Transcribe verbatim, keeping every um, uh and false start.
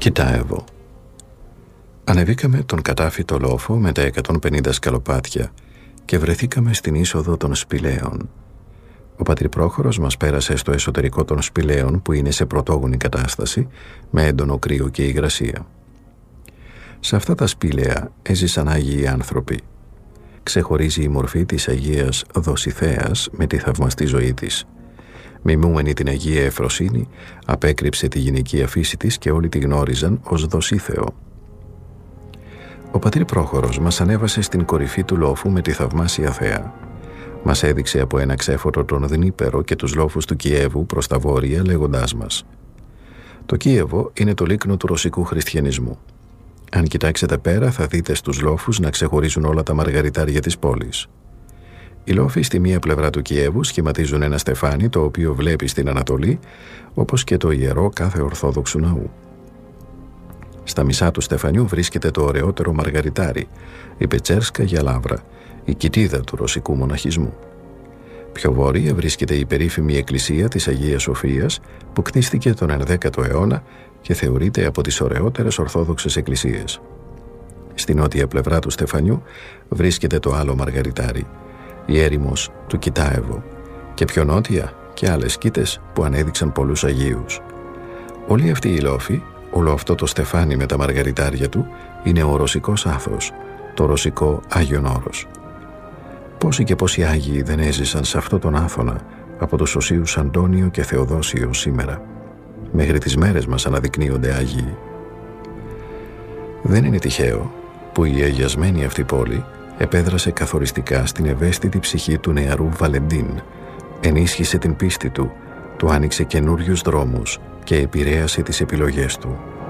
Κιτάεβο. Ανεβήκαμε τον κατάφυτο λόφο με τα εκατόν πενήντα σκαλοπάτια και βρεθήκαμε στην είσοδο των σπηλαίων. Ο πατριπρόχωρος μας πέρασε στο εσωτερικό των σπηλαίων που είναι σε πρωτόγονη κατάσταση με έντονο κρύο και υγρασία. Σε αυτά τα σπήλαια έζησαν άγιοι άνθρωποι. Ξεχωρίζει η μορφή της Αγίας Δοσιθέας με τη θαυμαστή ζωή της. Μιμούμενη την Αγία Εφροσύνη, απέκρυψε τη γυναικεία φύση της και όλοι τη γνώριζαν ως Δοσίθεο. Ο πατήρ Πρόχωρος μας ανέβασε στην κορυφή του λόφου με τη θαυμάσια θέα. Μας έδειξε από ένα ξέφωτο τον Δνήπερο και τους λόφους του Κιέβου προς τα βόρεια, λέγοντάς μας: «Το Κίεβο είναι το λίκνο του ρωσικού χριστιανισμού. Αν κοιτάξετε πέρα θα δείτε στους λόφους να ξεχωρίζουν όλα τα μαργαριτάρια της πόλης. Οι λόφοι στη μία πλευρά του Κιέβου σχηματίζουν ένα στεφάνι το οποίο βλέπει στην Ανατολή, όπως και το ιερό κάθε Ορθόδοξου ναού. Στα μισά του στεφανιού βρίσκεται το ωραιότερο μαργαριτάρι, η Πετσέρσκα για Λαύρα, η κοιτίδα του ρωσικού μοναχισμού. Πιο βόρεια βρίσκεται η περίφημη εκκλησία της Αγίας Σοφίας που κτίστηκε τον ενδέκατο αιώνα και θεωρείται από τις ωραιότερες ορθόδοξες εκκλησίες. Στην νότια πλευρά του στεφανιού βρίσκεται το άλλο μαργαριτάρι, η έρημος του Κιτάεβο, και πιο νότια και άλλες κήτες που ανέδειξαν πολλούς Αγίους. Όλοι αυτοί οι λόφοι, όλο αυτό το στεφάνι με τα μαργαριτάρια του, είναι ο ρωσικός άθος, το ρωσικό Άγιον Όρος. Πόσοι και πόσοι Άγιοι δεν έζησαν σε αυτό τον άθωνα από τους Οσίους Αντώνιο και Θεοδόσιο σήμερα. Μέχρι τις μέρες μας αναδεικνύονται Άγιοι. Δεν είναι τυχαίο που η αγιασμένη αυτή πόλη επέδρασε καθοριστικά στην ευαίσθητη ψυχή του νεαρού Βαλεντίν, ενίσχυσε την πίστη του, του άνοιξε καινούριους δρόμους και επηρέασε τις επιλογές του.